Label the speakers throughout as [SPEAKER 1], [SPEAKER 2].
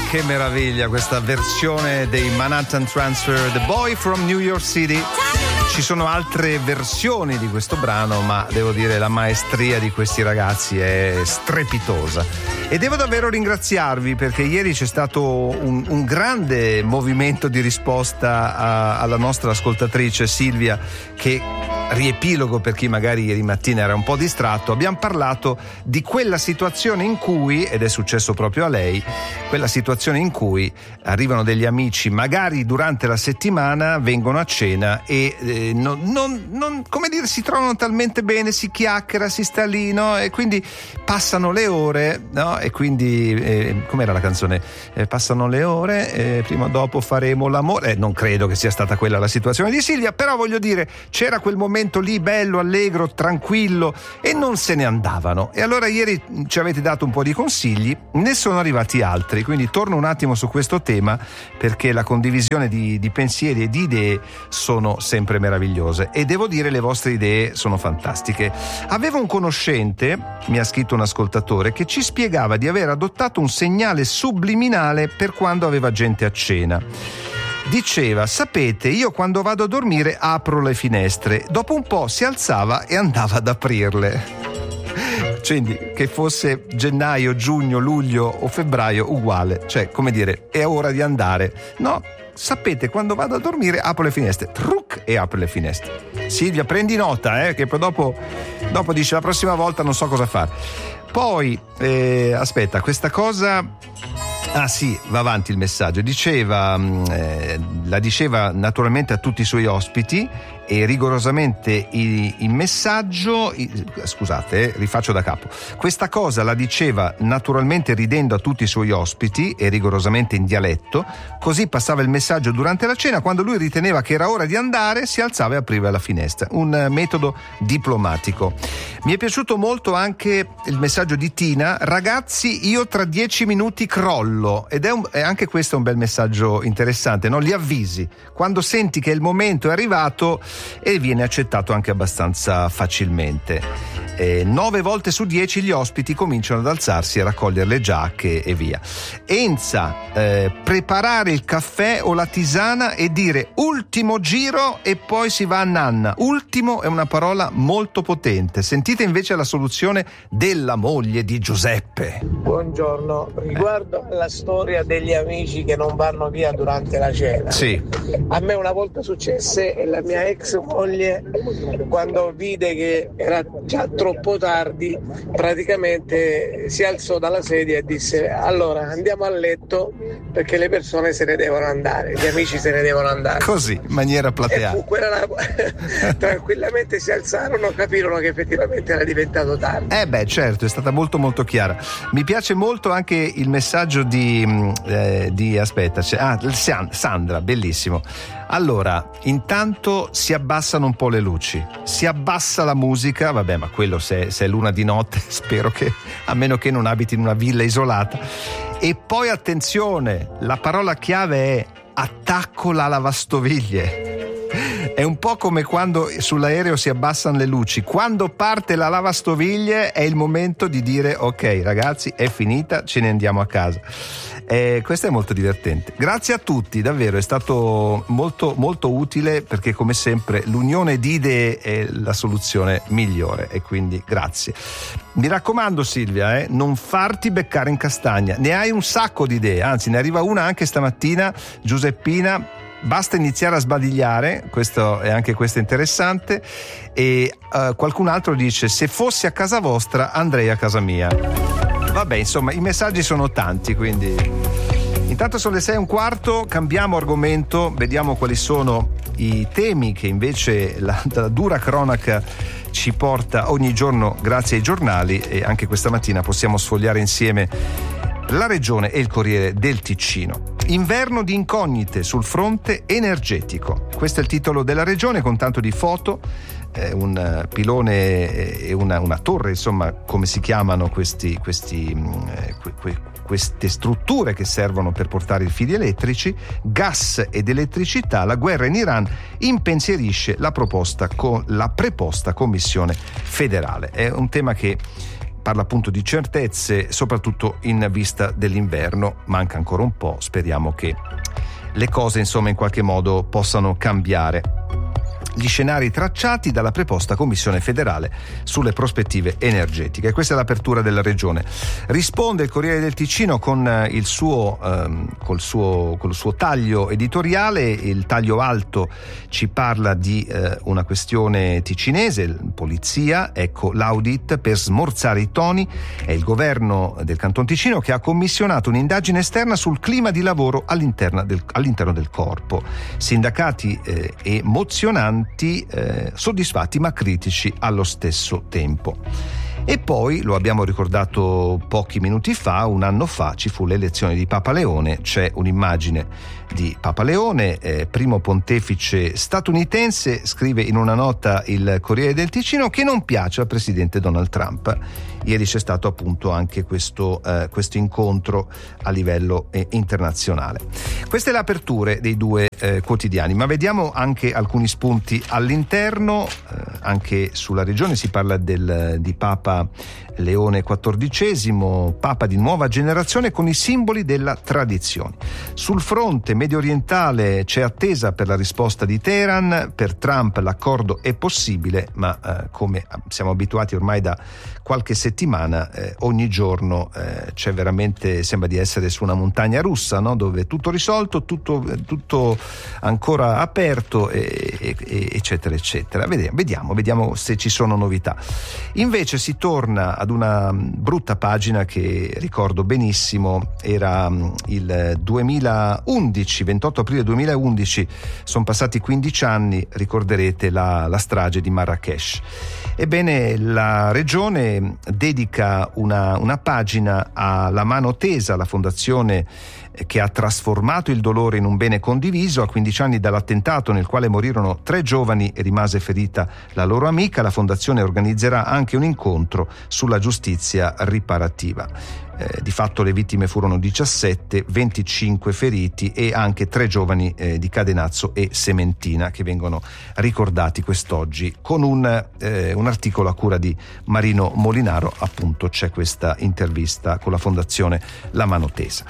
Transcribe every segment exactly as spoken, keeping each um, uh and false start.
[SPEAKER 1] che meraviglia questa versione dei Manhattan Transfer, The Boy from New York City. Ci sono altre versioni di questo brano, ma devo dire la maestria di questi ragazzi è strepitosa. E devo davvero ringraziarvi perché ieri c'è stato un, un grande movimento di risposta a, alla nostra ascoltatrice Silvia, che, riepilogo per chi magari ieri mattina era un po' distratto, abbiamo parlato di quella situazione in cui, ed è successo proprio a lei, quella situazione in cui arrivano degli amici magari durante la settimana, vengono a cena e eh, non, non, non, come dire, si trovano talmente bene, si chiacchiera, si sta lì, no? E quindi passano le ore, no? E quindi eh, com'era la canzone? Eh, passano le ore, eh, prima o dopo faremo l'amore. Eh, non credo che sia stata quella la situazione di Silvia, però voglio dire, c'era quel momento lì bello, allegro, tranquillo, e non se ne andavano. E allora ieri ci avete dato un po' di consigli, ne sono arrivati altri, quindi torno un attimo su questo tema perché la condivisione di, di pensieri e di idee sono sempre meravigliose e devo dire le vostre idee sono fantastiche. Avevo un conoscente, mi ha scritto un ascoltatore, che ci spiegava di aver adottato un segnale subliminale per quando aveva gente a cena. Diceva: sapete, io quando vado a dormire apro le finestre, dopo un po' si alzava e andava ad aprirle. Quindi che fosse gennaio, giugno, luglio o febbraio, uguale, cioè come dire, è ora di andare. No, sapete, quando vado a dormire apro le finestre, truc, e apro le finestre. Silvia, prendi nota, eh, che poi dopo, dopo dice la prossima volta non so cosa fare. Poi, eh, aspetta, questa cosa... Ah sì, va avanti il messaggio. Diceva, eh, la diceva naturalmente a tutti i suoi ospiti e rigorosamente il, il messaggio, il, scusate, eh, rifaccio da capo. Questa cosa la diceva naturalmente ridendo a tutti i suoi ospiti e rigorosamente in dialetto, così passava il messaggio durante la cena. Quando lui riteneva che era ora di andare, si alzava e apriva la finestra. Un metodo diplomatico. Mi è piaciuto molto anche il messaggio di Tina: ragazzi, io tra dieci minuti crollo. Ed è, un, è anche questo un bel messaggio interessante, no? Li avvisi quando senti che il momento è arrivato e viene accettato anche abbastanza facilmente. Eh, nove volte su dieci gli ospiti cominciano ad alzarsi e a raccogliere le giacche e via. Enza, eh, preparare il caffè o la tisana e dire ultimo giro e poi si va a nanna. Ultimo è una parola molto potente. Sentite invece la soluzione della moglie di Giuseppe.
[SPEAKER 2] Buongiorno, riguardo alla storia degli amici che non vanno via durante la cena.
[SPEAKER 1] Sì.
[SPEAKER 2] A me una volta successe e la mia ex moglie, quando vide che era già troppo tardi, praticamente si alzò dalla sedia e disse: allora andiamo a letto perché le persone se ne devono andare, gli amici se ne devono andare.
[SPEAKER 1] Così, in maniera plateale.
[SPEAKER 2] E fu quella la... tranquillamente si alzarono, capirono che effettivamente era diventato tardi.
[SPEAKER 1] Eh beh, certo, è stata molto molto chiara. Mi piace molto anche il messaggio di, eh, di aspetta, cioè, ah, Sandra, bellissimo. Allora, intanto si abbassano un po' le luci, si abbassa la musica, vabbè, ma quello se, se è l'una di notte, spero che, a meno che non abiti in una villa isolata. E poi attenzione, la parola chiave è attacco la lavastoviglie. È un po' come quando sull'aereo si abbassano le luci. Quando parte la lavastoviglie è il momento di dire ok ragazzi, è finita, ce ne andiamo a casa. Eh, questo è molto divertente. Grazie a tutti, davvero è stato molto molto utile, perché come sempre l'unione di idee è la soluzione migliore, e quindi grazie. Mi raccomando Silvia, eh, non farti beccare in castagna, ne hai un sacco di idee, anzi ne arriva una anche stamattina, Giuseppina. Basta iniziare a sbadigliare, questo è anche questo interessante. E uh, qualcun altro dice: se fossi a casa vostra andrei a casa mia. Vabbè, insomma, i messaggi sono tanti, quindi intanto sono le sei e un quarto, cambiamo argomento, vediamo quali sono i temi che invece la, la dura cronaca ci porta ogni giorno grazie ai giornali, e anche questa mattina possiamo sfogliare insieme La Regione e il Corriere del Ticino. Inverno di incognite sul fronte energetico. Questo è il titolo della Regione, con tanto di foto, eh, un pilone e una, una torre, insomma, come si chiamano questi, questi, eh, que, que, queste strutture che servono per portare i fili elettrici, gas ed elettricità. La guerra in Iran impensierisce la proposta con la preposta Commissione federale. È un tema che parla appunto di certezze, soprattutto in vista dell'inverno. Manca ancora un po', speriamo che le cose insomma in qualche modo possano cambiare. Gli scenari tracciati dalla preposta Commissione federale sulle prospettive energetiche. Questa è l'apertura della regione. Risponde il Corriere del Ticino con il suo, ehm, col suo, col suo taglio editoriale. Il taglio alto ci parla di eh, una questione ticinese, polizia, ecco l'audit per smorzare i toni. È il governo del Canton Ticino che ha commissionato un'indagine esterna sul clima di lavoro all'interno del, all'interno del corpo. Sindacati eh, e mozionanti Eh, soddisfatti ma critici allo stesso tempo. E poi, lo abbiamo ricordato pochi minuti fa, un anno fa ci fu l'elezione di Papa Leone. C'è un'immagine di Papa Leone, eh, primo pontefice statunitense. Scrive in una nota il Corriere del Ticino che non piace al presidente Donald Trump. Ieri c'è stato appunto anche questo, eh, questo incontro a livello eh, internazionale. Queste le aperture dei due eh, quotidiani, ma vediamo anche alcuni spunti all'interno. Eh, anche sulla regione si parla del, di Papa Leone quattordicesimo, Papa di nuova generazione con i simboli della tradizione. Sul fronte medio orientale c'è attesa per la risposta di Teheran. Per Trump l'accordo è possibile, ma eh, come siamo abituati ormai da qualche settimana, eh, ogni giorno eh, c'è veramente, sembra di essere su una montagna russa, no? Dove tutto risolto, tutto, tutto ancora aperto, e, e, eccetera eccetera. Vediamo, vediamo, vediamo se ci sono novità. Invece si torna ad una brutta pagina che ricordo benissimo, era il duemilaundici, ventotto aprile duemilaundici, sono passati quindici anni, ricorderete la, la strage di Marrakesh. Ebbene, la regione dedica una, una pagina alla Mano Tesa, la fondazione che ha trasformato il dolore in un bene condiviso. A quindici anni dall'attentato nel quale morirono tre giovani e rimase ferita la loro amica, la fondazione organizzerà anche un incontro sulla giustizia riparativa. Eh, di fatto le vittime furono diciassette, venticinque feriti e anche tre giovani eh, di Cadenazzo e Sementina che vengono ricordati quest'oggi con un, eh, un articolo a cura di Marino Molinaro. Appunto c'è questa intervista con la fondazione La Mano Tesa.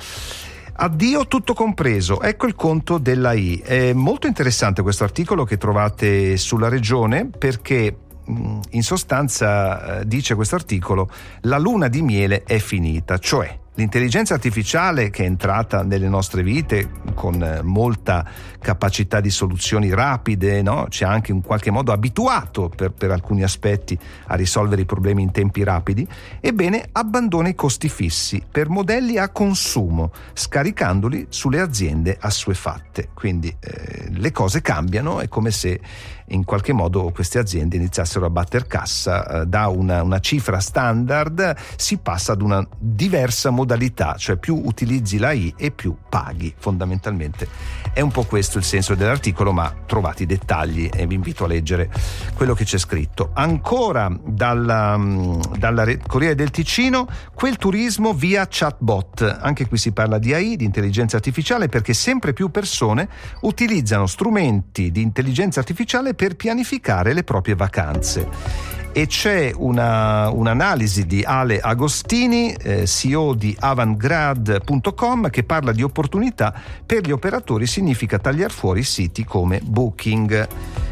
[SPEAKER 1] Addio tutto compreso, ecco il conto della I. È molto interessante questo articolo che trovate sulla regione, perché in sostanza dice questo articolo: la luna di miele è finita, cioè l'intelligenza artificiale che è entrata nelle nostre vite con molta capacità di soluzioni rapide, no? Ci ha anche in qualche modo abituato per, per alcuni aspetti a risolvere i problemi in tempi rapidi. Ebbene, abbandona i costi fissi per modelli a consumo, scaricandoli sulle aziende assuefatte. Quindi eh, le cose cambiano, è come se in qualche modo queste aziende iniziassero a batter cassa, eh, da una, una cifra standard si passa ad una diversa modalità, cioè più utilizzi la I e più paghi. Fondamentalmente è un po' questo il senso dell'articolo, ma trovate i dettagli e vi invito a leggere quello che c'è scritto. Ancora dalla, dalla Corriere del Ticino, quel turismo via chatbot. Anche qui si parla di A I, di intelligenza artificiale, perché sempre più persone utilizzano strumenti di intelligenza artificiale per pianificare le proprie vacanze. E c'è una, un'analisi di Ale Agostini, eh, C E O di avantgrad punto com, che parla di opportunità per gli operatori, significa tagliare fuori siti come Booking.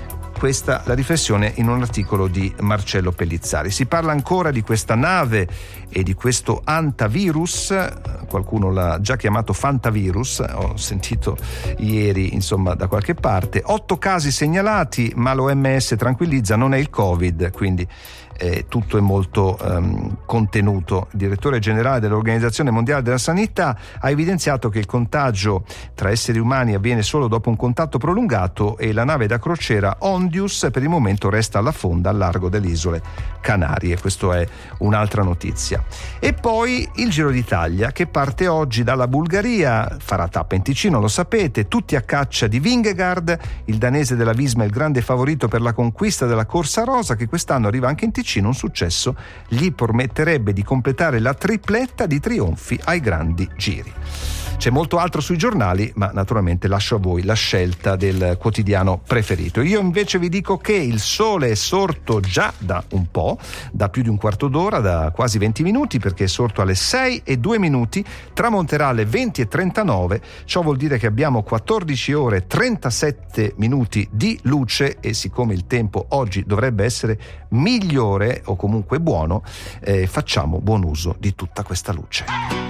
[SPEAKER 1] Questa la riflessione in un articolo di Marcello Pellizzari. Si parla ancora di questa nave e di questo antivirus, qualcuno l'ha già chiamato fantavirus, ho sentito ieri insomma da qualche parte. Otto casi segnalati, ma l'O M S tranquillizza, non è il Covid, quindi eh, tutto è molto um, contenuto. Il direttore generale dell'Organizzazione Mondiale della Sanità ha evidenziato che il contagio tra esseri umani avviene solo dopo un contatto prolungato e la nave da crociera Ondius per il momento resta alla fonda al largo delle isole Canarie. Questa è un'altra notizia. E poi il Giro d'Italia che parte oggi dalla Bulgaria, farà tappa in Ticino, lo sapete, tutti a caccia di Vingegaard, il danese della Visma, il grande favorito per la conquista della Corsa Rosa, che quest'anno arriva anche in Ticino. vicino un successo gli permetterebbe di completare la tripletta di trionfi ai grandi giri. C'è molto altro sui giornali, ma naturalmente lascio a voi la scelta del quotidiano preferito. Io invece vi dico che il sole è sorto già da un po', da più di un quarto d'ora, da quasi venti minuti, perché è sorto alle sei e due minuti, tramonterà alle venti e trentanove. Ciò vuol dire che abbiamo quattordici ore e trentasette minuti di luce, e siccome il tempo oggi dovrebbe essere migliore o comunque buono, eh, facciamo buon uso di tutta questa luce.